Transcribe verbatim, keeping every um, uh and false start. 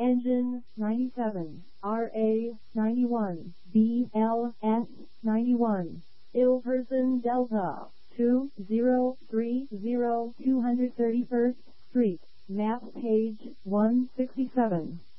Engine ninety-seven, R A ninety-one, B L S ninety-one, Ill Person Delta, two zero three zero two hundred thirty-first Street, map page one sixty-seven.